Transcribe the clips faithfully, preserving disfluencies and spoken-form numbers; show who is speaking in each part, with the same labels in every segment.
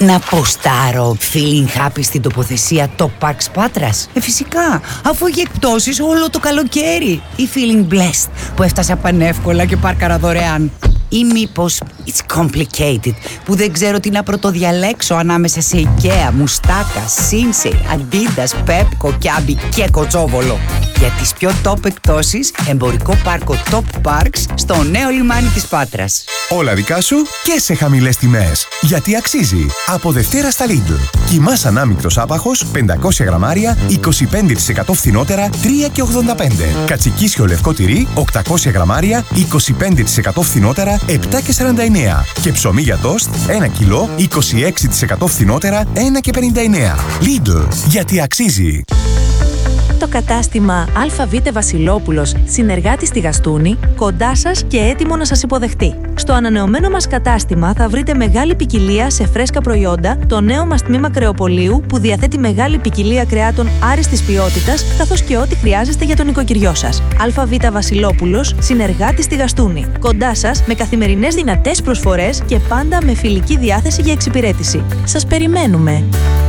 Speaker 1: Να ποστάρω feeling happy στην τοποθεσία Top Parks Πάτρας? Ε, φυσικά, αφού έχει εκπτώσεις όλο το καλοκαίρι. Ή feeling blessed που έφτασα πανεύκολα και πάρκαρα δωρεάν. Ή μήπως it's complicated που δεν ξέρω τι να πρωτοδιαλέξω ανάμεσα σε IKEA, Μουστάκα, Sinsei, Adidas, Pepco, Kiabi και Κοτσόβολο. Για τις πιο top εκπτώσεις, εμπορικό πάρκο Top Parks στο νέο λιμάνι της Πάτρας.
Speaker 2: Όλα δικά σου και σε χαμηλές τιμές. Γιατί αξίζει. Από Δευτέρα στα Lidl. Κιμάς ανάμεικτος άπαχος πεντακόσια γραμμάρια, είκοσι πέντε τοις εκατό φθηνότερα, τρία και ογδόντα πέντε. Κατσικίσιο λευκό τυρί, οκτακόσια γραμμάρια, είκοσι πέντε τοις εκατό φθηνότερα, επτά και σαράντα εννέα. Και ψωμί για τόστ, ένα κιλό, είκοσι έξι τοις εκατό φθηνότερα, ένα και πενήντα εννέα. Lidl. Γιατί αξίζει.
Speaker 3: Το κατάστημα ΑΒ Βασιλόπουλος, συνεργάτη στη Γαστούνη, κοντά σας και έτοιμο να σας υποδεχτεί. Στο ανανεωμένο μας κατάστημα θα βρείτε μεγάλη ποικιλία σε φρέσκα προϊόντα, το νέο μας τμήμα κρεοπωλείου που διαθέτει μεγάλη ποικιλία κρεάτων άριστης ποιότητας, καθώς και ό,τι χρειάζεστε για τον οικοκυριό σας. ΑΒ Βασιλόπουλος, συνεργάτη στη Γαστούνη. Κοντά σας με καθημερινές δυνατές προσφορές και πάντα με φιλική διάθεση για εξυπηρέτηση. Σας περιμένουμε!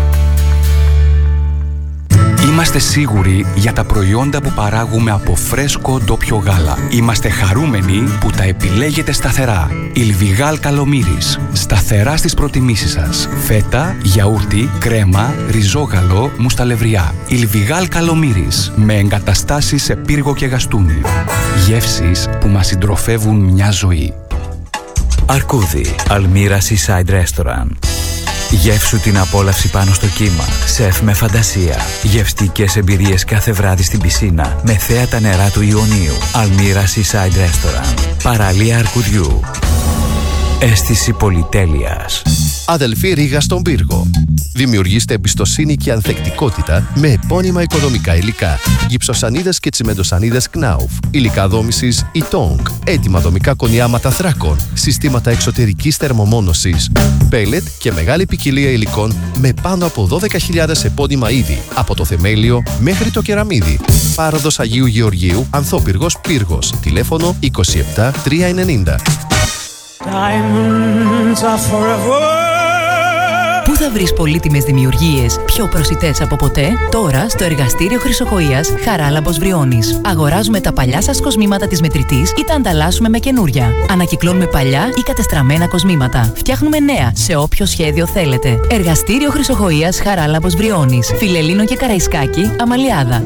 Speaker 4: Είμαστε σίγουροι για τα προϊόντα που παράγουμε από φρέσκο ντόπιο γάλα. Είμαστε χαρούμενοι που τα επιλέγετε σταθερά. Ιλβιγάλ Καλομύρης. Σταθερά στις προτιμήσεις σας. Φέτα, γιαούρτι, κρέμα, ριζόγαλο, μουσταλευριά. Ιλβιγάλ Καλομύρης. Με εγκαταστάσεις σε Πύργο και Γαστούνη. Γεύσεις που μας συντροφεύουν μια ζωή.
Speaker 5: Αρκούδι. Αλμύρα Seaside Restaurant. Γεύσου την απόλαυση πάνω στο κύμα. Σεφ με φαντασία. Γευστικές εμπειρίες κάθε βράδυ στην πισίνα με θέατα νερά του Ιωνίου. Αλμύρα Seaside Restaurant. Παραλία Αρκουδιού. Αίσθηση πολυτέλειας.
Speaker 6: Αδελφή Ρήγα στον Πύργο. Δημιουργήστε εμπιστοσύνη και ανθεκτικότητα με επώνυμα οικοδομικά υλικά. Γυψοσανίδες και τσιμεντοσανίδες Knauf. Υλικά δόμησης Itong. Έτοιμα δομικά κονιάματα θράκων. Συστήματα εξωτερικής θερμομόνωσης. Πέλετ και μεγάλη ποικιλία υλικών με πάνω από δώδεκα χιλιάδες επώνυμα είδη. Από το θεμέλιο μέχρι το κεραμίδι. Πάροδος Αγίου Γεωργίου, Ανθόπυργος Πύργος. Τηλέφωνο είκοσι επτά τριακόσια ενενήντα.
Speaker 7: Πού θα βρεις πολύτιμες δημιουργίες πιο προσιτές από ποτέ? Τώρα στο εργαστήριο Χρυσοκοΐας Χαράλαμπος Βριώνης. Αγοράζουμε τα παλιά σας κοσμήματα της μετρητής ή τα ανταλλάσσουμε με καινούρια. Ανακυκλώνουμε παλιά ή κατεστραμμένα κοσμήματα. Φτιάχνουμε νέα σε όποιο σχέδιο θέλετε. Εργαστήριο Χρυσοκοΐας Χαράλαμπος Βριώνης. Φιλελλήνο και Καραϊσκάκη, Αμαλιάδα.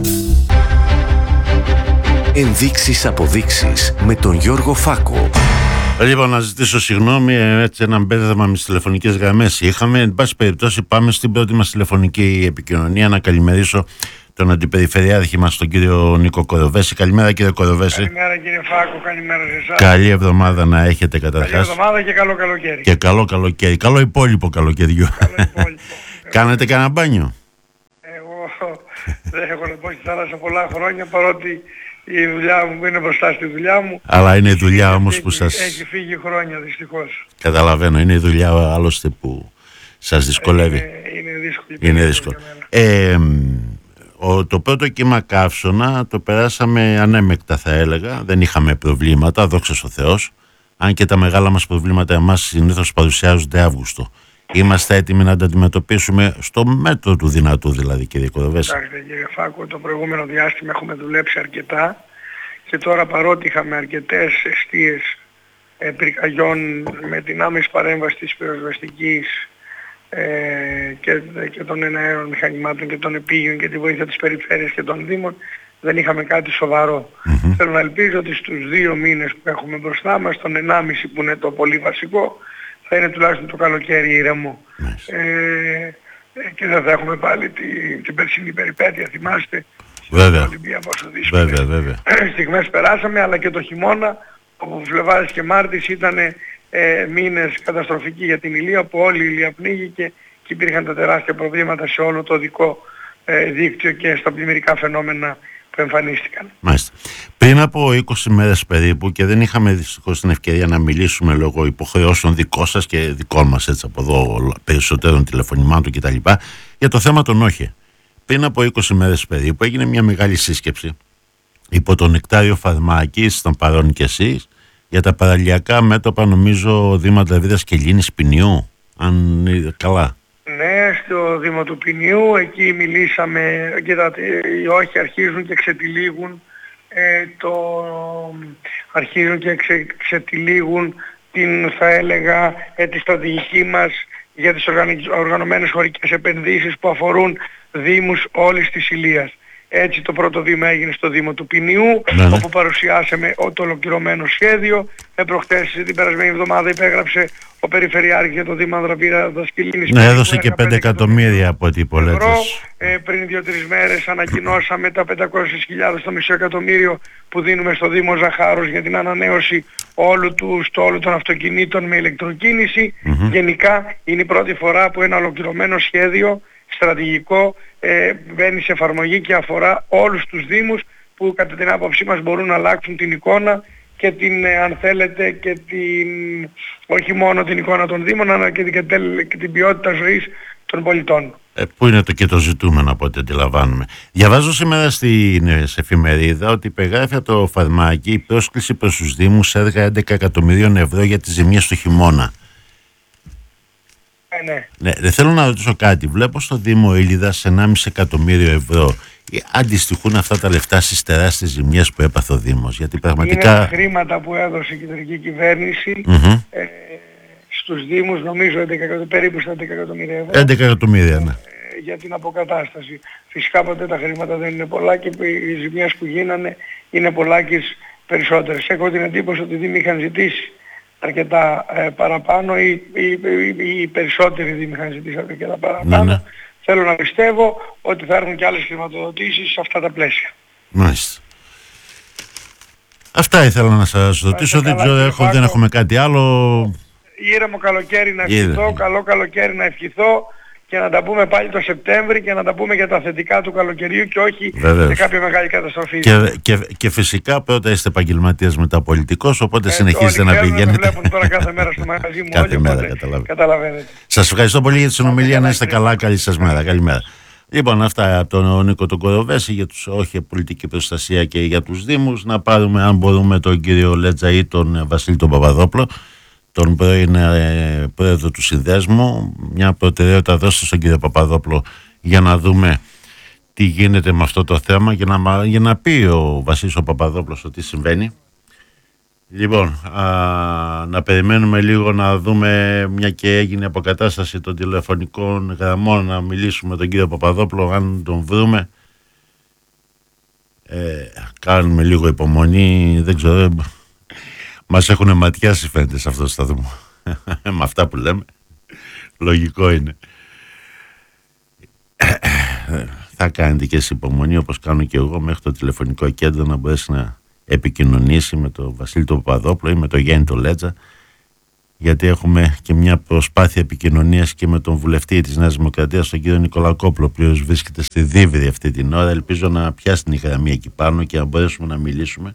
Speaker 8: Ενδείξεις αποδείξεις με τον Γιώργο Φάκο.
Speaker 9: Λοιπόν, να ζητήσω συγγνώμη, έτσι ένα μπέρδεμα με τις τηλεφωνικές γραμμές είχαμε. Εν πάση περιπτώσει, πάμε στην πρώτη μας τηλεφωνική επικοινωνία. Να καλημερίσω τον αντιπεριφερειάρχη μας, τον κύριο Νίκο Κοροβέση. Καλημέρα, κύριε Κοροβέση.
Speaker 10: Καλημέρα, κύριε Φάκο, καλημέρα σε εσάς.
Speaker 9: Καλή εβδομάδα να έχετε καταρχάς.
Speaker 10: Καλή εβδομάδα και καλό καλοκαίρι.
Speaker 9: Και καλό καλοκαίρι. Καλό υπόλοιπο καλοκαιριού. Καλό υπόλοιπο. Κάνετε κανένα μπάνιο?
Speaker 10: Εγώ δεν έχω να πω στη θάλασσα πολλά χρόνια, παρότι η δουλειά μου είναι μπροστά στη δουλειά μου.
Speaker 9: Αλλά είναι η δουλειά όμως που σας...
Speaker 10: Έχει φύγει χρόνια δυστυχώς.
Speaker 9: Καταλαβαίνω, είναι η δουλειά άλλωστε που σας δυσκολεύει.
Speaker 10: Είναι, είναι δύσκολη.
Speaker 9: Είναι δύσκολο. Ε, ο, το πρώτο κύμα καύσωνα το περάσαμε ανέμεκτα, θα έλεγα. Δεν είχαμε προβλήματα, δόξα ο Θεός. Αν και τα μεγάλα μας προβλήματα εμάς συνήθως παρουσιάζονται Αύγουστο. Είμαστε έτοιμοι να τα αντιμετωπίσουμε στο μέτρο του δυνατού, δηλαδή, κύριε Κοροβέση?
Speaker 10: Κοιτάξτε, κύριε Φάκο, το προηγούμενο διάστημα έχουμε δουλέψει αρκετά και τώρα, παρότι είχαμε αρκετές εστίες ε, πυρκαγιών με την άμεση παρέμβαση της πυροσβεστικής ε, και, και των εναέρων μηχανημάτων και των επίγειων και τη βοήθεια της περιφέρειας και των δήμων, δεν είχαμε κάτι σοβαρό. Mm-hmm. Θέλω να ελπίζω ότι στους δύο μήνες που έχουμε μπροστά μας, τον ενάμιση που είναι το πολύ βασικό, θα είναι τουλάχιστον το καλοκαίρι ήρεμο. Nice. Ε, και δεν θα έχουμε πάλι τη, την περσινή περιπέτεια, θυμάστε.
Speaker 9: Βέβαια.
Speaker 10: Στην Ολυμπία πόσο δύσκολες
Speaker 9: βέβαια, βέβαια.
Speaker 10: στιγμές περάσαμε, αλλά και το χειμώνα, όπου Φλεβάρης και Μάρτης ήταν ε, μήνες καταστροφικοί για την Ηλία, που όλη η Ηλία πνίγηκε και υπήρχαν τα τεράστια προβλήματα σε όλο το οδικό ε, δίκτυο και στα πλημμυρικά φαινόμενα που εμφανίστηκαν.
Speaker 9: Μάλιστα. Πριν από είκοσι μέρες περίπου, και δεν είχαμε δυστυχώς την ευκαιρία να μιλήσουμε λόγω υποχρεώσεων δικών σας και δικών μας, έτσι από εδώ, περισσότερων τηλεφωνημάτων κτλ., για το θέμα των όχε. Πριν από είκοσι μέρες περίπου έγινε μια μεγάλη σύσκεψη υπό τον Νεκτάριο Φαρμάκη, ήταν παρόν και εσείς, για τα παραλιακά μέτωπα, νομίζω, Δήμα Δραβίδας και Λίνης Ποινιού. αν είναι καλά.
Speaker 10: Ναι, στο Δήμο του Ποινιού, εκεί μιλήσαμε, κοίτατε, οι όχοι αρχίζουν και ξετυλίγουν, ε, το, αρχίζουν και ξε, ξετυλίγουν την, θα έλεγα, ε, τη στρατηγική μας για τις οργανωμένες χωρικές επενδύσεις που αφορούν δήμους όλης της Ηλίας. Έτσι το πρώτο βήμα έγινε στο Δήμο του Ποινιού, ναι, ναι. όπου παρουσιάσαμε το ολοκληρωμένο σχέδιο. Ε, προχτές την περασμένη εβδομάδα υπέγραψε ο Περιφερειάρχης για το Δήμο Ανδραπύρα Δασκυλίνης.
Speaker 9: Ναι, έδωσε και πέντε εκατομμύρια από ό,τι υπολέτσες.
Speaker 10: Ε, πριν δύο τρεις μέρες ανακοινώσαμε τα πεντακόσιες χιλιάδες, το μισό εκατομμύριο που δίνουμε στο Δήμο Ζαχάρος για την ανανέωση όλου του στόλου των αυτοκινήτων με ηλεκτροκίνηση. Mm-hmm. Γενικά είναι η πρώτη φορά που ένα ολοκληρωμένο σχέδιο στρατηγικό ε, μπαίνει σε εφαρμογή και αφορά όλους τους Δήμους που κατά την άποψή μας μπορούν να αλλάξουν την εικόνα και την, ε, αν θέλετε, και την, όχι μόνο την εικόνα των Δήμων, αλλά και την, και την ποιότητα ζωής των πολιτών.
Speaker 9: Ε, που είναι το και το ζητούμενο από ό,τι αντιλαμβάνουμε. Διαβάζω σήμερα στην εφημερίδα ότι υπεγράφει από το Φαρμάκι η πρόσκληση προς τους Δήμους έργα έντεκα εκατομμυρίων ευρώ για τις ζημίες του χειμώνα.
Speaker 10: Ε, ναι.
Speaker 9: Ναι, δεν θέλω να ρωτήσω κάτι. Βλέπω στο Δήμο Ήλιδας ενάμιση εκατομμύριο ευρώ. Αντιστοιχούν αυτά τα λεφτά στις τεράστιες ζημιές που έπαθε ο Δήμος? Γιατί πραγματικά...
Speaker 10: Είναι τα χρήματα που έδωσε η κεντρική κυβέρνηση
Speaker 9: mm-hmm.
Speaker 10: ε, στους Δήμους, νομίζω έντεκα, περίπου στα έντεκα εκατομμύρια ευρώ.
Speaker 9: έντεκα εκατομμύρια, ναι.
Speaker 10: Ε, για την αποκατάσταση. Φυσικά ποτέ τα χρήματα δεν είναι πολλά και οι ζημιές που γίνανε είναι πολλάκις περισσότερες. Έχω την εντύπωση ότι οι Δήμοι είχαν ζητήσει αρκετά ε, παραπάνω ή οι περισσότεροι Δήμοι είχαν ζητήσει αρκετά παραπάνω. Ναι, ναι. Θέλω να πιστεύω ότι θα έρθουν και άλλες χρηματοδοτήσεις σε αυτά τα πλαίσια.
Speaker 9: Μάλιστα. Αυτά ήθελα να σας ρωτήσω. Δεν ξέρω, έχω, δεν έχουμε κάτι άλλο.
Speaker 10: Ήρεμο καλοκαίρι να ευχηθώ, Ήρε. καλό καλοκαίρι να ευχηθώ και να τα πούμε πάλι το Σεπτέμβρη και να τα πούμε για τα θετικά του καλοκαιριού και όχι Βεβαίως. σε κάποια μεγάλη καταστροφή.
Speaker 9: Και, και, και φυσικά πρώτα είστε επαγγελματίας, μετά πολιτικός, οπότε ε, συνεχίζετε να πηγαίνετε.
Speaker 10: Με βλέπουν τώρα κάθε μέρα στο μαγαζί μου.
Speaker 9: Κάθε
Speaker 10: όλοι,
Speaker 9: μέρα, καταλαβαίνετε. Σας ευχαριστώ πολύ για τη συνομιλία, να είστε καλά, καλή σας μέρα. Καλημέρα. Λοιπόν, αυτά από τον Νίκο τον Κοροβέση για τους όχι πολιτική προστασία και για τους Δήμους. Να πάρουμε, αν μπορούμε, τον κύριο Λέτζα ή τον Βασίλη τον Παπαδόπλο, τον πρώην ε, πρόεδρο του Συνδέσμου. Μια προτεραιότητα δώστε στον κύριο Παπαδόπλο για να δούμε τι γίνεται με αυτό το θέμα, για να, για να πει ο Βασίλης ο Παπαδόπλος το τι συμβαίνει. Λοιπόν, α, να περιμένουμε λίγο να δούμε, μια και έγινε αποκατάσταση των τηλεφωνικών γραμμών, να μιλήσουμε με τον κύριο Παπαδόπλο, αν τον βρούμε. Ε, κάνουμε λίγο υπομονή, δεν ξέρω, μας έχουν ματιάσει φαίνεται σε αυτό το σταθμό. Με αυτά που λέμε, λογικό είναι. Θα κάνετε και εσύ υπομονή, όπως κάνω και εγώ, μέχρι το τηλεφωνικό κέντρο να μπορέσει να επικοινωνήσει με τον Βασίλη τον Παπαδόπλο ή με τον Γιάννη τον Λέτζα, γιατί έχουμε και μια προσπάθεια επικοινωνίας και με τον βουλευτή της Νέας Δημοκρατίας, τον κύριο Νικολακόπουλο, ο οποίος βρίσκεται στη Δίβρη αυτή την ώρα. Ελπίζω να πιάσει την γραμμή εκεί πάνω και να μπορέσουμε να μιλήσουμε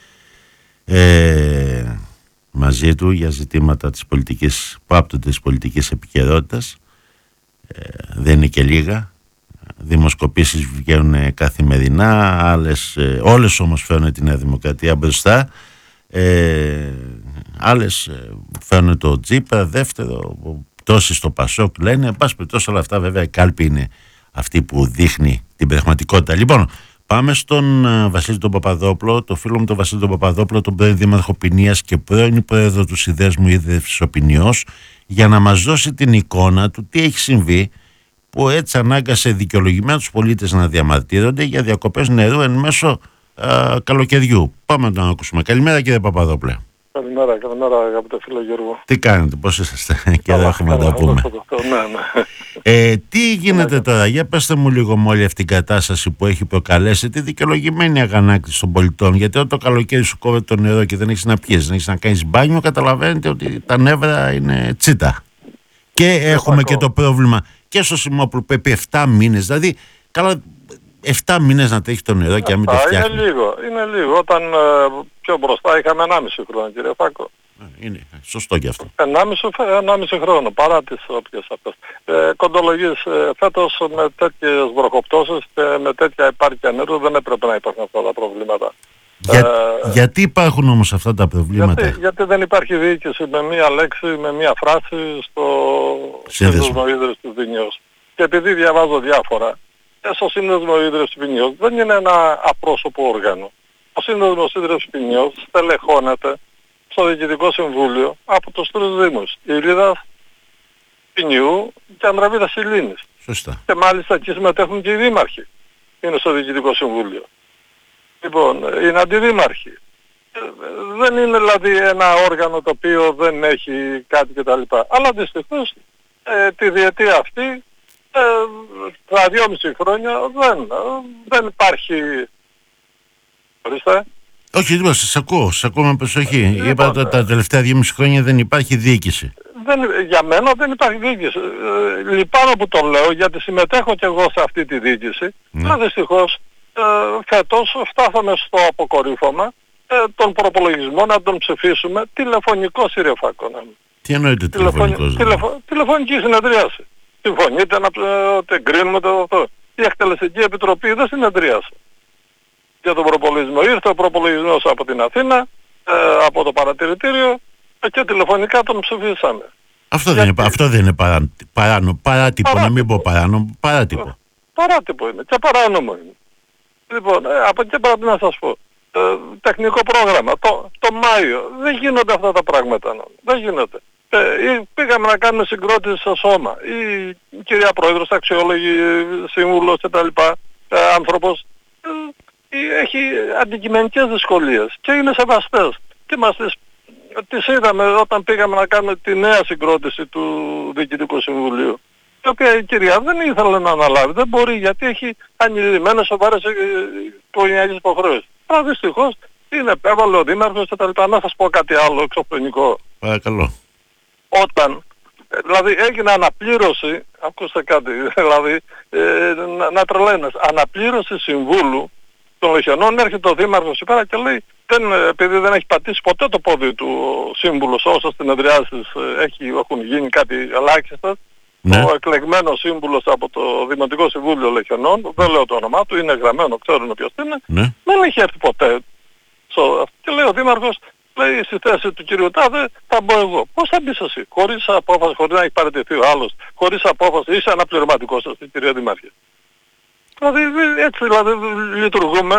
Speaker 9: ε, μαζί του για ζητήματα της πολιτικής, που άπτονται της πολιτικής επικαιρότητας. Ε, δεν είναι και λίγα. Δημοσκοπήσεις βγαίνουν καθημερινά, άλλες, ε, όλες όμως φέρνουν την Νέα Δημοκρατία μπροστά, ε, άλλες ε, φέρνουν το Τζίπρα δεύτερο, τόσοι στο Πασόκ λένε. Εν πάση περιπτώσει, όλα αυτά βέβαια η κάλπη είναι αυτή που δείχνει την πραγματικότητα. Λοιπόν, πάμε στον uh, Βασίλη τον Παπαδόπλο, το φίλο μου τον Βασίλη τον Παπαδόπλο, τον πρώην Δήμαρχο Ποινίας και πρώην πρόεδρο του Συνδέσμου Ίδρυυσης Ποινιός, για να μας δώσει την εικόνα του τι έχει συμβεί, που έτσι ανάγκασε δικαιολογημένα τους πολίτες να διαμαρτύρονται για διακοπές νερού εν μέσω α, καλοκαιριού. Πάμε να τον ακούσουμε. Καλημέρα κύριε Παπαδόπλε.
Speaker 11: Καλημέρα, καλημέρα αγαπητέ φίλο Γιώργο.
Speaker 9: Τι κάνετε, πώς είσαστε? Και εδώ έχουμε να τα πούμε.
Speaker 11: Ναι, ναι.
Speaker 9: Ε, τι γίνεται ναι, τώρα, για πέστε μου λίγο με όλη αυτή την κατάσταση που έχει προκαλέσει τη δικαιολογημένη αγανάκτηση των πολιτών. Γιατί όταν το καλοκαίρι σου κόβεται το νερό και δεν έχεις να πιέσεις, δεν έχεις να κάνεις μπάνιο, καταλαβαίνετε ότι τα νεύρα είναι τσίτα. Και έχουμε και το πρόβλημα και στο Σιμόπουλο που επί επτά μήνες, δηλαδή καλά επτά μήνες να τρέχει το νερό και να μην το φτιάχνει.
Speaker 11: Είναι λίγο, είναι λίγο. Όταν ε, πιο μπροστά είχαμε ενάμιση χρόνο, κύριε Φάκο.
Speaker 9: Είναι σωστό και αυτό.
Speaker 11: ενάμιση χρόνο, παρά τις όποιες αυτές. Ε, κοντολογίες ε, φέτος με τέτοιες βροχοπτώσεις και με τέτοια επάρκεια νερού δεν έπρεπε να υπάρχουν αυτά τα προβλήματα.
Speaker 9: Για,
Speaker 11: Ε,
Speaker 9: γιατί υπάρχουν όμως αυτά τα προβλήματα?
Speaker 11: γιατί, γιατί δεν υπάρχει διοίκηση με μία λέξη, με μία φράση στο
Speaker 9: Σύνδεσμο.
Speaker 11: Σύνδεσμο Ίδρυυσης του Ποινιός. Και επειδή διαβάζω διάφορα, και στο Σύνδεσμο Ίδρυυσης του Ποινιός δεν είναι ένα απρόσωπο όργανο. Ο Σύνδεσμος Ίδρυυσης του Ποινιός στελεχώνεται στο Διοικητικό Συμβούλιο από τους τρεις Δήμους, Ήλιδας, Ποινιού και Ανδραβίδας Ηλίνης.
Speaker 9: Σωστά.
Speaker 11: Και μάλιστα εκεί συμμετέχουν και οι δήμαρχοι. Είναι στο Διοικητικό Συμβούλιο. Λοιπόν, είναι αντιδήμαρχοι. Ε, Δεν είναι δηλαδή ένα όργανο το οποίο δεν έχει κάτι κτλ. Αλλά δυστυχώς ε, τη διετία αυτή, ε, τα δυόμιση χρόνια δεν, δεν υπάρχει... Ορίστε.
Speaker 9: Όχι, είπα, σας ακούω, σας ακούω με προσοχή.
Speaker 11: Λοιπόν,
Speaker 9: Είπατε τα τελευταία δυόμιση χρόνια δεν υπάρχει διοίκηση.
Speaker 11: Δεν, για μένα δεν υπάρχει διοίκηση. Ε, λυπάμαι που το λέω γιατί συμμετέχω και εγώ σε αυτή τη διοίκηση.
Speaker 9: Ναι.
Speaker 11: Αλλά δυστυχώς ε, φέτος φτάσαμε στο αποκορύφωμα ε, τον προπολογισμό να τον ψηφίσουμε τηλεφωνικό συρρεφάκονα.
Speaker 9: Τι εννοείται τηλεφωνικός?
Speaker 11: Τηλεφω, τηλεφωνική συνεδρίαση. Συμφωνείτε να ε, ότι εγκρίνουμε το αυτό. Η Εκτελεστική Επιτροπή δεν συνεδρίασε για τον προπολογισμό. Ήρθε ο προπολογισμός από την Αθήνα, ε, από το παρατηρητήριο και τηλεφωνικά τον ψηφίσαμε.
Speaker 9: Αυτό δεν είναι, αυτό δεν είναι παρά, παράνο, παράτυπο,
Speaker 11: Παράτυπο.
Speaker 9: να μην πω παράνομο, παράτυπο.
Speaker 11: Παράτυπο είναι και παράνομο είναι. Λοιπόν, ε, από εκεί πρέπει να σας πω. Ε, τεχνικό πρόγραμμα, το, το Μάιο. Δεν γίνονται αυτά τα πράγματα. νο. Δεν γίνονται. Ε, ή πήγαμε να κάνουμε συγκρότηση στο σώμα. Η, η κυρία Πρόεδρος, αξιόλογη, σύμβουλος κτλ. Ε, άνθρωπος. Ε, έχει αντικειμενικές δυσκολίες και είναι σεβαστές. Και μας τις, τις είδαμε όταν πήγαμε να κάνουμε τη νέα συγκρότηση του Διοικητικού Συμβουλίου. Η οποία η κυρία δεν ήθελε να αναλάβει. Δεν μπορεί γιατί έχει ανηλυμένες σοβαρές οικογενειακές υποχρεώσεις. Αλλά δυστυχώς είναι επέβαλε ο Δήμαρχος και τα λοιπά. Να σας πω κάτι άλλο εξωφρενικό.
Speaker 9: Παρακαλώ.
Speaker 11: Όταν, δηλαδή έγινε αναπλήρωση, ακούστε κάτι, δηλαδή ε, να, να τρελαίνες, αναπλήρωση συμβούλου των Λεχιονών, έρχεται ο Δήμαρχος εκεί πέρα και λέει, δεν, επειδή δεν έχει πατήσει ποτέ το πόδι του ο σύμβουλος όσο στην συνεδριάσεις έχει, έχουν γίνει κάτι ελάχιστα,
Speaker 9: Ναι.
Speaker 11: ο εκλεγμένος σύμβουλος από το Δημοτικό Συμβούλιο Λεχιονών, δεν λέω το όνομά του, είναι γραμμένο, ξέρουν ποιος είναι,
Speaker 9: Ναι.
Speaker 11: δεν έχει έρθει ποτέ. So, και λέει ο Δήμαρχος, λέει στη θέση του κύριου Τάδε θα μπω εγώ. Πώς θα μπεις εσύ, χωρίς απόφαση, χωρίς να έχει παραιτηθεί ο άλλος, χωρίς απόφαση, είσαι αναπληρωματικός σας, κύριε Δήμαρχε. Δηλαδή έτσι δηλαδή λειτουργούμε,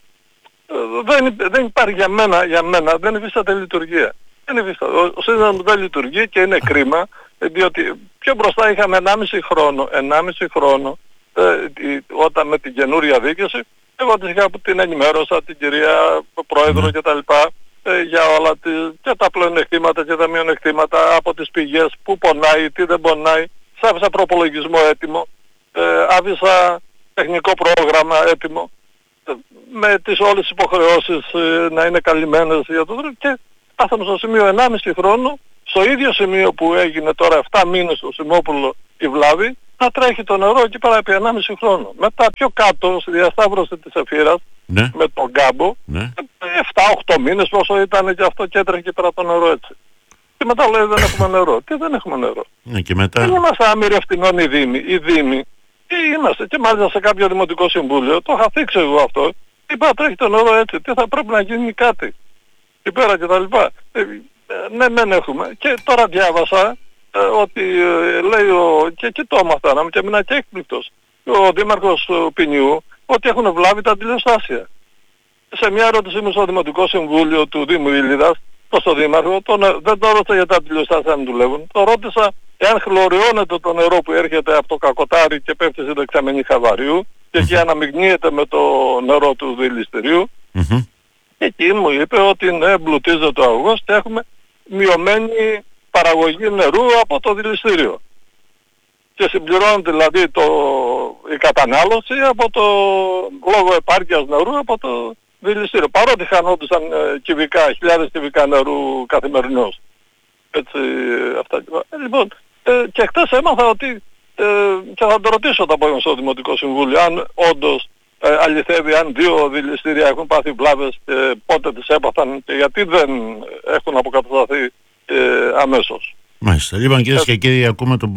Speaker 11: δεν, δεν υπάρχει για μένα, για μένα δεν υφίσταται λειτουργία. Δεν υφίσταται. Ο, ο σύνδεσμος δεν λειτουργεί και είναι κρίμα, διότι πιο μπροστά είχαμε ενάμιση χρόνο, ενάμιση χρόνο ε, όταν με την καινούρια διοίκηση, εγώ της είχα την ενημέρωσα, την κυρία Πρόεδρο και τα λοιπά, ε, για όλα τις, και τα πλεονεκτήματα και τα μειονεκτήματα από τις πηγές, που πονάει, τι δεν πονάει, σ' άφησα προπολογισμό έτοιμο, ε, άφησα τεχνικό πρόγραμμα έτοιμο, ε, με τις όλες τις υποχρεώσεις ε, να είναι καλυμμένες για το δρόμο και φτάσαμε στο σημείο ενάμιση χρόνο, στο ίδιο σημείο που έγινε τώρα επτά μήνες στο Σιμόπουλο η βλάβη, να τρέχει το νερό εκεί πέρα επί ενάμιση χρόνο. Μετά πιο κάτω στη διασταύρωση της Εφήρας,
Speaker 9: Ναι.
Speaker 11: με τον κάμπο,
Speaker 9: Ναι.
Speaker 11: επτά οκτώ μήνες πόσο ήταν και αυτό και έτρεχε εκεί πέρα το νερό έτσι. Και μετά λέει δεν έχουμε νερό. Τι δεν έχουμε νερό.
Speaker 9: Ναι, και μετά...
Speaker 11: Δεν είμαστε άμυροι ευθυνών οι Δήμοι. Οι Δήμοι τι είμαστε και μάλιστα σε κάποιο δημοτικό συμβούλιο, το είχα θίξει εγώ αυτό, είπα τρέχει το νερό έτσι, τι θα πρέπει να γίνει κάτι. Εκεί πέρα και τα λοιπά. Ε, ε, ναι, δεν έχουμε. Και τώρα διάβασα ε, ότι ε, λέει ο, και, και το έμαθα και έμεινα και έκπληκτος, ο Δήμαρχος ε, Ποινιού, ότι έχουν βλάβει τα τηλεοστάσια. Σε μια ερώτησή μου στο Δημοτικό Συμβούλιο του Δήμου Ήλιδας, στο Δήμαρχο, τον, δεν το ρώτησα για τα τηλεοστάσια αν δουλεύουν, το ρώτησα εάν χλωριώνεται το νερό που έρχεται από το Κακοτάρι και πέφτει στην δεξαμενή Χαβαριού και εκεί αναμειγνύεται με το νερό του δηληστηρίου.
Speaker 9: Mm-hmm.
Speaker 11: Και εκεί μου είπε ότι ναι, εμπλουτίζεται ο αγωγός και έχουμε μειωμένη παραγωγή νερού από το δηληστήριο. Και συμπληρώνεται δηλαδή το, η κατανάλωση από το λόγω επάρκειας νερού από το δηληστήριο. Παρότι χανόντουσαν ε, κυβικά, χιλιάδες κυβικά νερού καθημερινώς. Έτσι αυτά. Ε, λοιπόν, ε, και χτες έμαθα ότι ε, και θα το ρωτήσω το απόγευμα στο Δημοτικό Συμβούλιο αν όντως ε, αληθεύει αν δύο δηληστήρια έχουν πάθει βλάβες και πότε τις έπαθαν και γιατί δεν έχουν αποκατασταθεί ε, αμέσως.
Speaker 9: Μάλιστα. Λοιπόν, κυρίες και κύριοι, ακούμε τον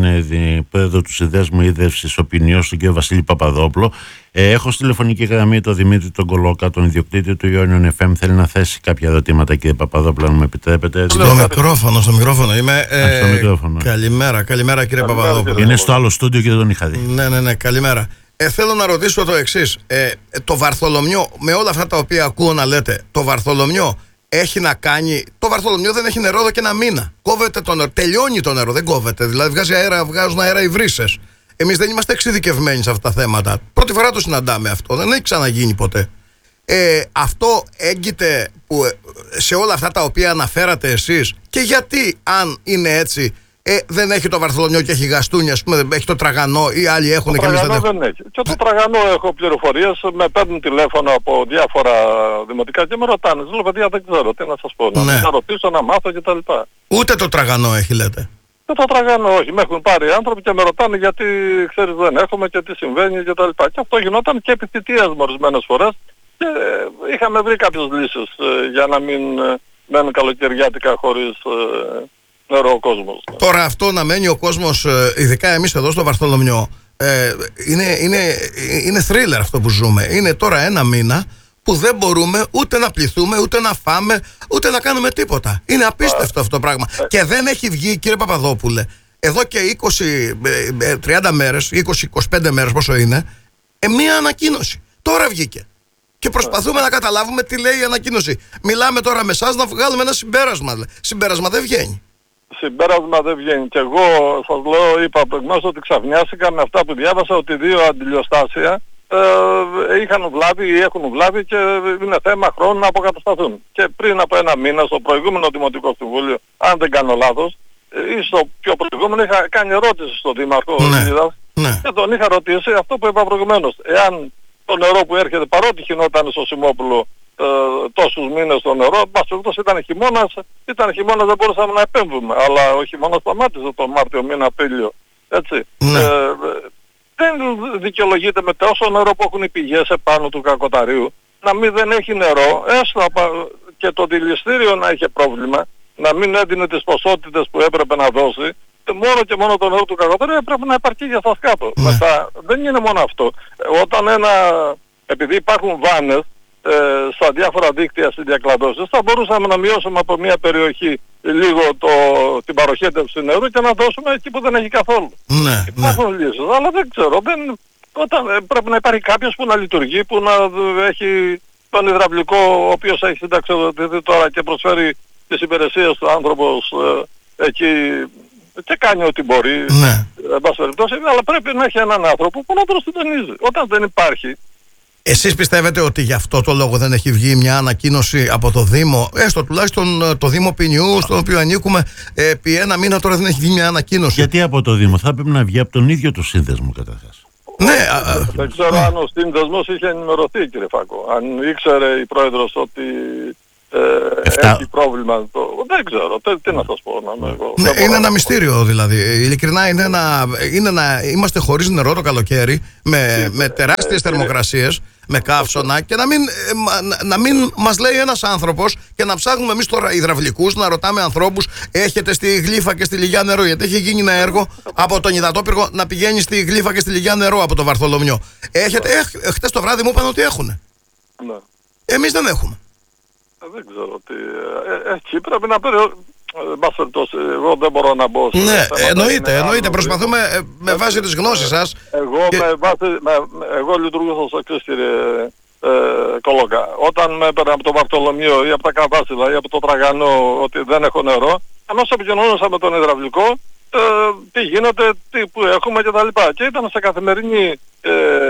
Speaker 9: πρόεδρο του Συνδέσμου Ίδρυυσης Οπινιός, τον κύριο Βασίλη Παπαδόπουλο. Ε, έχω στη τηλεφωνική γραμμή τον Δημήτρη τον Κολόκα, τον ιδιοκτήτη του Ionion εφ εμ. Θέλει να θέσει κάποια ερωτήματα, κύριε Παπαδόπουλο, αν μου επιτρέπετε.
Speaker 12: Στο μικρόφωνο, στο μικρόφωνο είμαι. Ε,
Speaker 9: Α, στο μικρόφωνο.
Speaker 12: Καλημέρα, καλημέρα κύριε
Speaker 11: Καλημέρα,
Speaker 12: Παπαδόπουλο.
Speaker 9: Είναι στο άλλο στούντιο και δεν τον είχα δει.
Speaker 12: Ναι, ναι, ναι, καλημέρα. Ε, θέλω να ρωτήσω το εξής. Ε, το Βαρθολομιό, με όλα αυτά τα οποία ακούω να λέτε, το Βαρθολομιό έχει να κάνει. Το Βαρθολομιό δεν έχει νερό εδώ και ένα μήνα. Κόβεται το νερό. Τελειώνει το νερό, δεν κόβεται. Δηλαδή βγάζει αέρα, βγάζουν αέρα οι βρύσες. Εμείς δεν είμαστε εξειδικευμένοι σε αυτά τα θέματα. Πρώτη φορά το συναντάμε αυτό. Δεν έχει ξαναγίνει ποτέ. Ε, αυτό έγκυται που, σε όλα αυτά τα οποία αναφέρατε εσείς. Και γιατί, αν είναι έτσι, ε, δεν έχει το Βαρθολομιό και έχει γαστούνια, ας πούμε, έχει το Τραγανό ή άλλοι έχουν
Speaker 11: το
Speaker 12: και εμείς δεν
Speaker 11: Τραγανό
Speaker 12: έχουμε.
Speaker 11: δεν έχει. Και το Τραγανό έχω πληροφορίες, με παίρνουν τηλέφωνο από διάφορα δημοτικά και με ρωτάνε. Λέω, παιδιά, δεν ξέρω τι να σας πω.
Speaker 12: Ναι.
Speaker 11: Να ρωτήσω, να μάθω κτλ.
Speaker 12: Ούτε το Τραγανό έχει, λέτε.
Speaker 11: Και το Τραγανό όχι. Με έχουν πάρει άνθρωποι και με ρωτάνε γιατί ξέρεις δεν έχουμε και τι συμβαίνει κτλ. Και, και αυτό γινόταν και επί θητείας με ορισμένες φορές. Και ε, είχαμε βρει κάποιες λύσεις ε, για να μην ε, μένουν καλοκαιριάτικα χωρίς ε, νερό ο κόσμος.
Speaker 12: Τώρα αυτό να μένει ο κόσμος, ε, ειδικά εμείς εδώ στο Βαρθολομιό, ε, είναι, είναι, είναι thriller αυτό που ζούμε. Είναι τώρα ένα μήνα που δεν μπορούμε ούτε να πληθούμε, ούτε να φάμε, ούτε να κάνουμε τίποτα. Είναι απίστευτο αυτό το πράγμα. Και δεν έχει βγει, κύριε Παπαδόπουλε, εδώ και είκοσι με τριάντα μέρες, είκοσι με είκοσι πέντε μέρες πόσο είναι, ε, μία ανακοίνωση. Τώρα βγήκε. Και προσπαθούμε να καταλάβουμε τι λέει η ανακοίνωση. Μιλάμε τώρα με εσάς να βγάλουμε ένα συμπέρασμα. Συμπέρασμα δεν βγαίνει.
Speaker 11: Συμπέρασμα δεν βγαίνει. Και εγώ σας λέω, είπα προηγουμένως ότι ξαφνιάστηκα με αυτά που διάβασα ότι δύο αντιλιοστάσια ε, είχαν βλάβει ή έχουν βλάβει και είναι θέμα χρόνου να αποκατασταθούν. Και πριν από ένα μήνα στο προηγούμενο Δημοτικό Συμβούλιο, αν δεν κάνω λάθος, ή στο πιο προηγούμενο είχα κάνει ερώτηση στον Δήμαρχο
Speaker 12: Ναι.
Speaker 11: Λίδας,
Speaker 12: Ναι.
Speaker 11: και τον είχα ρωτήσει αυτό που είπα προηγουμένως. Εάν το νερό που έρχεται, παρότι χεινόταν στο Σιμόπουλο ε, τόσους μήνες το νερό, μας ήταν χειμώνας, ήταν χειμώνας, δεν μπορούσαμε να επέμβουμε. Αλλά ο χειμώνας σταμάτησε τον Μάρτιο μήνα, Απρίλιο. Έτσι.
Speaker 12: Ναι.
Speaker 11: Ε, δεν δικαιολογείται με τόσο νερό που έχουν οι πηγές επάνω του Κακοταρίου να μην δεν έχει νερό, έστω απα- και το δηληστήριο να είχε πρόβλημα, να μην έδινε τις ποσότητες που έπρεπε να δώσει. Μόνο και μόνο το νερό του Κακοταρίου πρέπει να υπαρκεί για σας κάτω.
Speaker 12: Ναι.
Speaker 11: Μετά δεν είναι μόνο αυτό. Ε, Όταν ένα, επειδή υπάρχουν βάνες ε, στα διάφορα δίκτυα στις διακλαδώσεις, θα μπορούσαμε να μειώσουμε από μια περιοχή λίγο το, την παροχέτευση νερού και να δώσουμε εκεί που δεν έχει καθόλου.
Speaker 12: Ναι, ναι.
Speaker 11: Υπάρχουν λύσεις, αλλά δεν ξέρω. Δεν, όταν, ε, πρέπει να υπάρχει κάποιος που να λειτουργεί, που να ε, έχει τον υδραυλικό, ο οποίος έχει συνταξιοδοτηθεί τώρα και προσφέρει τις υπηρεσίες του άνθρωπος ε, εκεί και κάνει ό,τι μπορεί,
Speaker 12: Ναι.
Speaker 11: εν πάση περιπτώσει, αλλά πρέπει να έχει έναν άνθρωπο που να τον συντονίζει. Όταν δεν υπάρχει,
Speaker 12: Εσείς πιστεύετε ότι γι' αυτό το λόγο δεν έχει βγει μια ανακοίνωση από το Δήμο, έστω τουλάχιστον ε, το Δήμο Ποινιού, στον οποίο ανήκουμε, ε, επί ένα μήνα τώρα δεν έχει βγει μια ανακοίνωση?
Speaker 9: Γιατί από το Δήμο, θα πρέπει να βγει από τον ίδιο το σύνδεσμο καταρχάς.
Speaker 12: Ναι, α, α,
Speaker 11: δεν ξέρω αν ο σύνδεσμος είχε ενημερωθεί, κύριε Φάκο. Αν ήξερε η πρόεδρος ότι ε,
Speaker 9: Εφτά.
Speaker 11: έχει πρόβλημα. Το, δεν ξέρω. Τι, τι να σας πω. Να, με, εγώ,
Speaker 12: ναι,
Speaker 11: δεν μπορώ
Speaker 12: είναι
Speaker 11: να
Speaker 12: ένα
Speaker 11: πω.
Speaker 12: μυστήριο δηλαδή. Ειλικρινά είναι ένα, είναι ένα, είμαστε χωρίς νερό το καλοκαίρι, με, με τεράστιες θερμοκρασίες, με καύσωνα, και να μην, ε, μα- να, να μην μας λέει ένας άνθρωπος και να ψάχνουμε εμείς τώρα υδραυλικούς, να ρωτάμε ανθρώπους, έχετε στη Γλύφα και στη Λιγιά νερό? Γιατί έχει γίνει ένα έργο από τον υδατόπυργο να πηγαίνει στη Γλύφα και στη Λιγιά νερό από το Βαρθολομιό. Έχετε, ε, χτες το βράδυ μου είπαν ότι έχουν.
Speaker 11: Ναι.
Speaker 12: Εμείς δεν έχουμε.
Speaker 11: Ε, Δεν ξέρω τι. Ε, ε, εκεί πρέπει να περι... Ε, μπας περιπτώσει, εγώ δεν μπορώ να μπω σε
Speaker 12: Ναι,
Speaker 11: θέματα,
Speaker 12: εννοείται,
Speaker 11: είναι
Speaker 12: εννοείται.
Speaker 11: άλλο
Speaker 12: Προσπαθούμε ε, με
Speaker 11: Ε,
Speaker 12: βάση τις γνώσεις σας.
Speaker 11: Εγώ,
Speaker 12: Και-
Speaker 11: με βάση, με, με- εγώ λειτουργούσα στο εξής, κύριε ε, Κολόκα. Όταν με έπαιρνε από το Βαρθολομείο ή από τα Καβάσιλα ή από το Τραγανό ότι δεν έχω νερό, αμέσως επικοινωνούσα με τον υδραυλικό ε, τι γίνεται, τι που έχουμε κτλ. Και, και ήταν σε καθημερινή ε,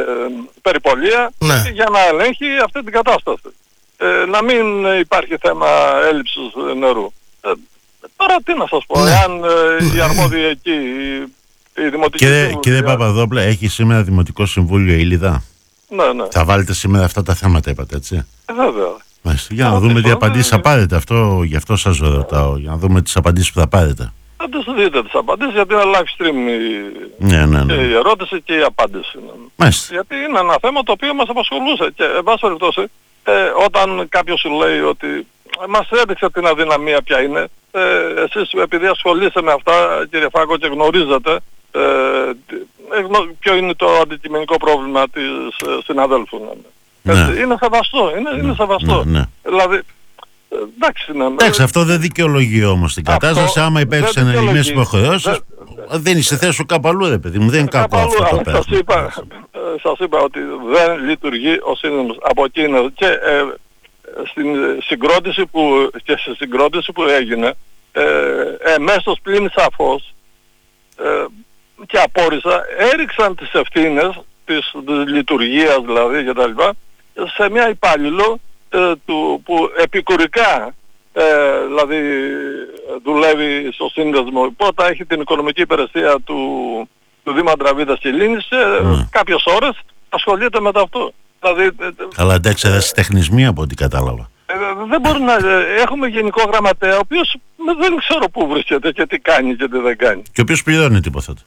Speaker 11: περιπολία
Speaker 12: Ναι.
Speaker 11: για να ελέγχει αυτή την κατάσταση. Ε, να μην υπάρχει θέμα έλλειψης νερού. Ε, τώρα τι να σας πω,
Speaker 12: Ναι.
Speaker 11: εάν ε, οι αρμόδιοι εκεί, οι, οι δημοτικοί
Speaker 9: Κύριε,
Speaker 11: σύμβουλοι,
Speaker 9: κύριε
Speaker 11: οι-
Speaker 9: Παπαδόπουλε, έχει σήμερα Δημοτικό Συμβούλιο η Λιδά.
Speaker 11: Ναι, ναι.
Speaker 9: Θα βάλετε σήμερα αυτά τα θέματα, είπατε, έτσι.
Speaker 11: Ε, βέβαια.
Speaker 9: Μάλιστα. Για να
Speaker 11: Α,
Speaker 9: δούμε τι
Speaker 11: λοιπόν,
Speaker 9: απαντήσεις
Speaker 11: ε,
Speaker 9: θα πάρετε. Αυτό, γι' αυτό σας ρωτάω. Για να δούμε τις απαντήσεις που θα πάρετε.
Speaker 11: Δεν τις δείτε τις απαντήσεις γιατί είναι live stream η,
Speaker 9: Ναι, ναι,
Speaker 11: και
Speaker 9: ναι.
Speaker 11: η ερώτηση και η απάντηση.
Speaker 9: Μάλιστα.
Speaker 11: Γιατί είναι ένα θέμα το οποίο μας απασχολούσε και εν πάση περιπτώσει ε, όταν κάποιος σου λέει ότι μας έδειξε την αδυναμία ποια είναι. Ε, εσείς επειδή ασχολείστε με αυτά, κύριε Φάκο, και γνωρίζετε ε, ποιο είναι το αντικειμενικό πρόβλημα της ε, συναδέλφου.
Speaker 9: Ναι.
Speaker 11: Έτσι, είναι σεβαστό, είναι,
Speaker 9: ναι.
Speaker 11: είναι σεβαστό.
Speaker 9: Ναι, ναι.
Speaker 11: Δηλαδή, εντάξει, ναι,
Speaker 9: εντάξει, αυτό δεν δικαιολογεί όμως την κατάσταση. Άμα υπέρξεις ενεργημένες υποχρεώσεις, δεν είσαι θέση σου κάπου αλλού, ρε παιδί μου. Δεν είναι κάπου αυτό το πέρα.
Speaker 11: Σας είπα, σας είπα ότι δεν λειτουργεί ο σύνδεσμος από εκείνο και ε, στην συγκρότηση που, και στη συγκρότηση που έγινε ε, εμέσως πλην σαφώς ε, και απόρρισα έριξαν τις ευθύνες της, της λειτουργίας δηλαδή και τα λοιπά σε μια υπάλληλο ε, του, που επικουρικά ε, δηλαδή δουλεύει στο σύνδεσμο. Πρώτα έχει την οικονομική υπηρεσία του, του Δήμου Αντραβίδας και Λίνης και mm. κάποιες ώρες ασχολείται με το αυτό. Δηλαδή,
Speaker 9: αλλά εντάξει, ερασιτεχνισμοί από ό,τι κατάλαβα.
Speaker 11: Ε, δεν μπορεί να... Ε, έχουμε γενικό γραμματέα ο οποίος δεν ξέρω πού βρίσκεται και τι κάνει και τι δεν κάνει.
Speaker 9: Και ο οποίος πληρώνεται, υποθέτω.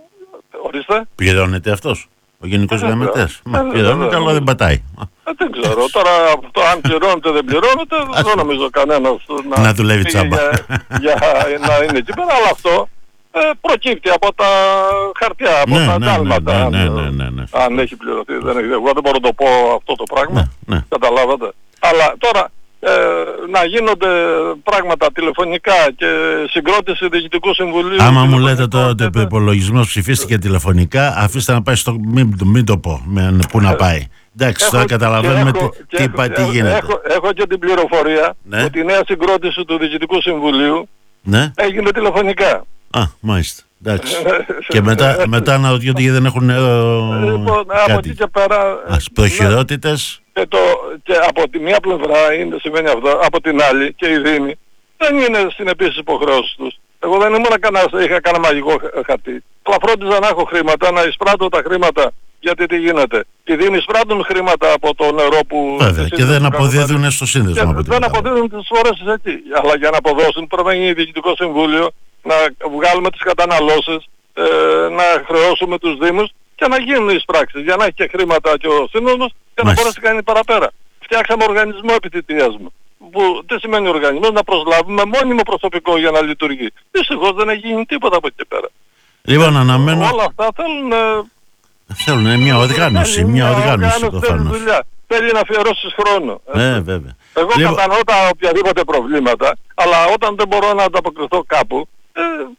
Speaker 11: Ορίστε.
Speaker 9: Πληρώνεται αυτός, ο γενικός
Speaker 11: ε,
Speaker 9: γραμματέας.
Speaker 11: Ε,
Speaker 9: πληρώνεται, αλλά δεν πατάει.
Speaker 11: Ε, δεν ξέρω. Τώρα το αν πληρώνεται δεν πληρώνεται, δεν νομίζω κανένας να,
Speaker 9: να δουλεύει τσάμπα.
Speaker 11: Για, για να είναι εκεί πέρα, αλλά αυτό ε, προκύπτει από τα χαρτιά, από
Speaker 9: ναι,
Speaker 11: τα
Speaker 9: ναι,
Speaker 11: ντάλματα.
Speaker 9: Ναι, ναι, ναι, ναι, ναι.
Speaker 11: Αν έχει πληρωθεί, δεν έχει. Εγώ δεν μπορώ να το πω αυτό το πράγμα.
Speaker 9: Ναι, ναι.
Speaker 11: Καταλάβατε. Αλλά τώρα ε, να γίνονται πράγματα τηλεφωνικά και συγκρότηση Διοικητικού Συμβουλίου.
Speaker 9: Άμα μου λέτε τώρα ότι ο υπολογισμός ψηφίστηκε τηλεφωνικά, αφήστε να πάει στο. Μην, μην το πω. Με, πού να πάει. Εντάξει, τώρα καταλαβαίνουμε
Speaker 11: έχω,
Speaker 9: τι, τι, τι γίνεται.
Speaker 11: Έχω, έχω και την πληροφορία
Speaker 9: ναι.
Speaker 11: ότι η νέα συγκρότηση του Διοικητικού Συμβουλίου
Speaker 9: ναι.
Speaker 11: έγινε τηλεφωνικά.
Speaker 9: Α, μάλιστα. Εντάξει. Και μετά, μετά να ρωτιόνται γιατί δεν έχουν νέο.
Speaker 11: Λοιπόν, από εκεί και πέρα.
Speaker 9: Ας προχειρότητες.
Speaker 11: Και, το, και από τη μία πλευρά είναι, σημαίνει αυτό, από την άλλη και η Δήμη δεν είναι συνεπείς στις υποχρεώσεις τους. Εγώ δεν ήμουν κανένας, είχα κανένα μαγικό χαρτί. Αλλά φρόντιζα να έχω χρήματα, να εισπράττω τα χρήματα. Γιατί τι γίνεται. Οι Δήμοι εισπράττουν χρήματα από το νερό που...
Speaker 9: Βέβαια, και δεν αποδίδουν στο σύνδεσμο.
Speaker 11: Και δεν αποδίδουν τις φορές εκεί. Αλλά για να αποδώσουν πρέπει να γίνει Διοικητικό Συμβούλιο, να βγάλουμε τις καταναλώσεις, ε, να χρεώσουμε τους Δήμους και να γίνουν οι εισπράξεις. Για να έχει και χρήματα και ο σύνδεσμος και να μπορέσει να κάνει παραπέρα. Φτιάξαμε οργανισμό επί θητείας μου. Που, τι σημαίνει οργανισμός, να προσλάβουμε μόνιμο προσωπικό για να λειτουργεί. Δυστυχώς δεν έχει γίνει τίποτα από εκεί και πέρα.
Speaker 9: Λοιπόν, αναμένω...
Speaker 11: Όλα αυτά θέλουν... Ε,
Speaker 9: θέλουν μια οργάνωση, μια, μια οργάνωση προφανώς.
Speaker 11: Θέλει να αφιερώσεις χρόνο.
Speaker 9: Ε, βέβαια.
Speaker 11: Εγώ λοιπόν... κατανοώ τα οποιαδήποτε προβλήματα, αλλά όταν δεν μπορώ να ανταποκριθώ κάπου... Ε,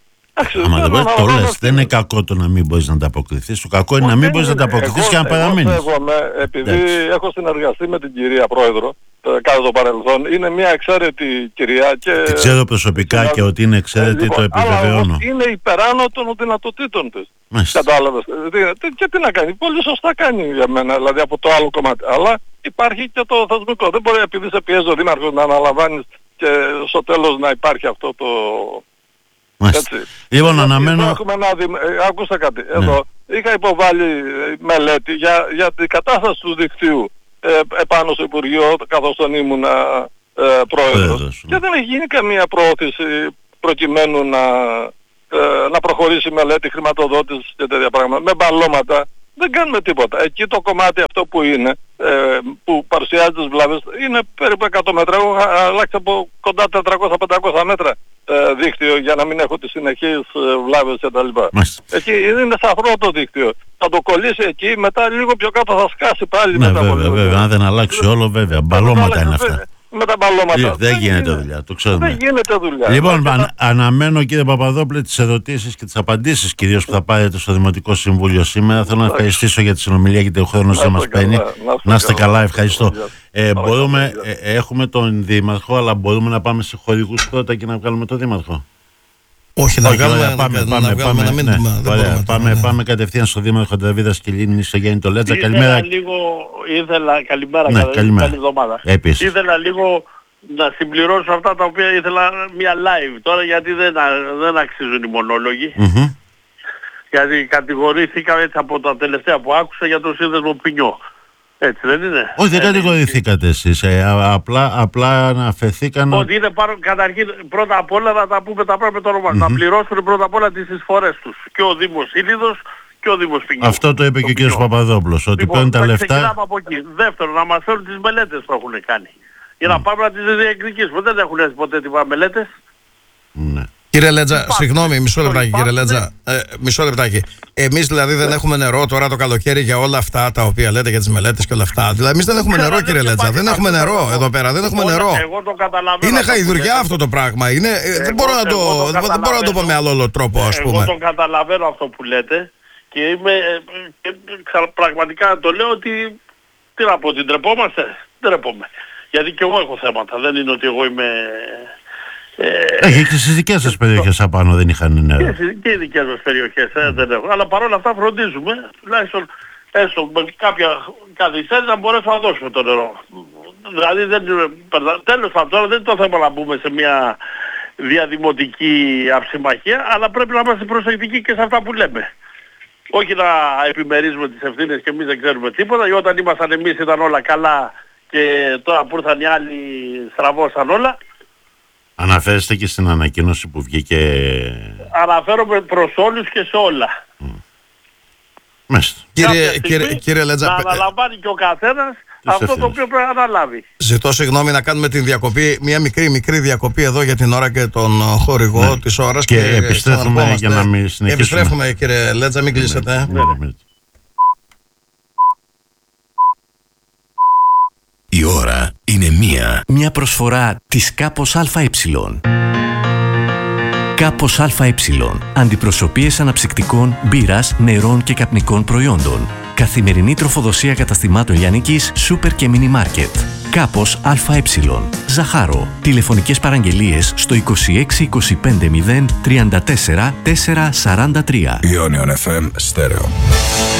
Speaker 9: άμα δεν μπορείς, το λες, δεν είναι κακό το να μην μπορείς να ανταποκριθείς. Το κακό είναι να μην μπορείς να ανταποκριθείς και να παραμείνεις.
Speaker 11: Εγώ σέβομαι, επειδή έχω συνεργαστεί με την κυρία Πρόεδρο κατά το παρελθόν, είναι μια εξαίρετη κυρία και...
Speaker 9: Τη ξέρω προσωπικά και, και ότι είναι εξαίρετη, λοιπόν, το επιβεβαιώνω.
Speaker 11: Αλλά είναι υπεράνω των δυνατοτήτων της. Κατάλαβες. Και τι να κάνει, πολύ σωστά κάνει για μένα, δηλαδή από το άλλο κομμάτι. Αλλά υπάρχει και το θεσμικό. Δεν μπορεί επειδή σε πιέζει ο Δήμαρχος να αναλαμβάνεις και στο τέλος να υπάρχει αυτό το...
Speaker 9: Έτσι. Λοιπόν, αναμένω...
Speaker 11: Δη... Άκουσα κάτι. Ναι. Εδώ είχα υποβάλει μελέτη για, για την κατάσταση του δικτύου ε, επάνω στο Υπουργείο, καθώς τον ήμουνα ε, πρόεδρος. Ναι. Και δεν έχει γίνει καμία προώθηση προκειμένου να, ε, να προχωρήσει μελέτη χρηματοδότηση και τέτοια πράγματα. Με μπαλώματα δεν κάνουμε τίποτα. Εκεί το κομμάτι αυτό που είναι, ε, που παρουσιάζει τις βλάβες, είναι περίπου εκατό μέτρα. Έχω αλλάξει από κοντά τετρακόσια με πεντακόσια μέτρα ε, δίκτυο για να μην έχω τις συνεχείς ε, βλάβες και τα λοιπά. Εκεί είναι σαφρό το δίκτυο. Θα το κολλήσει εκεί, μετά λίγο πιο κάτω θα σκάσει πάλι.
Speaker 9: Ναι, βέβαια, βέβαια, βέβαια. Αν δεν αλλάξει όλο, βέβαια. Μπαλώματα είναι αυτά.
Speaker 11: Με τα μπαλώματα.
Speaker 9: Δεν γίνεται δουλειά, το ξέρουμε.
Speaker 11: Δεν γίνεται δουλειά.
Speaker 9: Λοιπόν, αν, αναμένω κύριε Παπαδόπουλε τις ερωτήσεις και τις απαντήσεις κυρίως που θα πάρετε στο Δημοτικό Συμβούλιο σήμερα. Θέλω να ευχαριστήσω για τη συνομιλία και ο χρόνος να μας παίρνει. Να είστε καλά, ευχαριστώ. Ε, μπορούμε, ε, έχουμε τον Δήμαρχο, αλλά μπορούμε να πάμε σε χορηγούς πρώτα και να βγάλουμε τον Δήμαρχο.
Speaker 12: Όχι, να βγάλουμε
Speaker 9: πάμε, πάμε, πάμε, πάμε, ένα μήνυμα. Ναι, ωραία, πάμε, ναι. πάμε κατευθείαν στο Δήμαρχο Αντραβίδας και Λίνης, στο Γιάννη το Λέτζα. Καλημέρα.
Speaker 13: Λίγο, ήθελα, καλημέρα,
Speaker 9: ναι, καλημέρα.
Speaker 13: καλή εβδομάδα.
Speaker 9: Επίσης.
Speaker 13: Ήθελα λίγο να συμπληρώσω αυτά τα οποία ήθελα μια live τώρα, γιατί δεν, δεν αξίζουν οι μονόλογοι. Mm-hmm. Γιατί κατηγορήθηκα έτσι από τα τελευταία που άκουσα για τον σύνδεσμο Ποινιό. Έτσι δεν είναι?
Speaker 9: Όχι, δεν κατηγορηθήκατε εσείς. Ε, απλά, απλά αναφερθήκαν...
Speaker 13: Ότι είναι πάρω, καταρχήν πρώτα απ' όλα να τα πούμε τα πράγματα με το όνομα. Mm-hmm. Να πληρώσουν πρώτα απ' όλα τις εισφορές τους. Και ο Δήμος Ήλιδος και ο Δήμος Ποινιού.
Speaker 9: Αυτό το είπε το και ο κ. Παπαδόπουλος. Ότι
Speaker 13: λοιπόν,
Speaker 9: παίρνουν τα λεφτά...
Speaker 13: Από εκεί. Δεύτερον, να μας φέρουν τις μελέτες που έχουν κάνει. για να πάμε να τις διεκδικήσουμε. Δεν έχουν έρθει ποτέ τίποτα μελέτες.
Speaker 9: Ναι.
Speaker 12: Κύριε Λέτζα, συγγνώμη, μισό λεπτάκι, κύριε Λέτζα. Ε, μισό λεπτάκι. Εμείς δηλαδή δεν έχουμε νερό τώρα το καλοκαίρι για όλα αυτά τα οποία λέτε για τις μελέτες και όλα αυτά. Δηλαδή, εμείς δεν έχουμε νερό, κύριε Λέτζα. Δεν έχουμε νερό εδώ πέρα. Δεν έχουμε νερό.
Speaker 13: Εγώ το καταλαβαίνω.
Speaker 12: Είναι χαϊδουριά αυτό το πράγμα. Είναι, δεν μπορώ να το, δεν μπορώ να το πω με άλλο τρόπο, ας πούμε.
Speaker 13: Εγώ το καταλαβαίνω αυτό που λέτε και είμαι και πραγματικά το λέω ότι. Τι να πω, την τρεπόμαστε. Δεν τρεπόμαι. Γιατί και εγώ έχω θέματα. Δεν είναι ότι εγώ είμαι.
Speaker 9: Έχει και στις δικές σας περιοχές απάνω δεν είχαν νερό.
Speaker 13: Και οι δικές μας περιοχές ε, δεν έχουν. Αλλά παρόλα αυτά φροντίζουμε, τουλάχιστον έστω με κάποια καθυστέρηση να μπορέσουμε να δώσουμε το νερό. Δηλαδή δεν, τέλος πάντων τώρα δεν είναι το θέμα να μπούμε σε μια διαδημοτική αψημαχία, αλλά πρέπει να είμαστε προσεκτικοί και σε αυτά που λέμε. Όχι να επιμερίζουμε τις ευθύνες και εμείς δεν ξέρουμε τίποτα, ή όταν ήμασταν εμείς ήταν όλα καλά και τώρα που ήρθαν οι άλλοι στραβώσαν όλα.
Speaker 9: Αναφέρεστε και στην ανακοίνωση που βγήκε.
Speaker 13: Αναφέρομαι προς όλους και σε όλα.
Speaker 9: Mm. Μάλιστα.
Speaker 12: Κύριε, κύριε, κύριε Λέτζα,
Speaker 13: να αναλαμβάνει και ο καθένας αυτό ευθύνες. Το οποίο πρέπει να αναλάβει.
Speaker 12: Ζητώ συγγνώμη να κάνουμε την διακοπή, μια μικρή μικρή διακοπή εδώ για την ώρα και τον χορηγό ναι. της ώρας.
Speaker 9: Και, και επιστρέφουμε για να μην συνεχίσουμε.
Speaker 12: Επιστρέφουμε κύριε Λέτζα, μην κλείσετε.
Speaker 9: Ναι, ναι, ναι.
Speaker 8: Η ώρα είναι μία. Μια προσφορά της Κάπος ΑΕ. Κάπος ΑΕ. Αντιπροσωπείες αναψυκτικών, μπύρας, νερών και καπνικών προϊόντων. Καθημερινή τροφοδοσία καταστημάτων λιανικής, σούπερ και μίνι μάρκετ. Κάπος ΑΕ. Ζαχάρο. Τηλεφωνικές παραγγελίες στο είκοσι έξι είκοσι πέντε μηδέν τριάντα τέσσερα τετρακόσια σαράντα τρία.
Speaker 14: Ionion εφ εμ Stereo.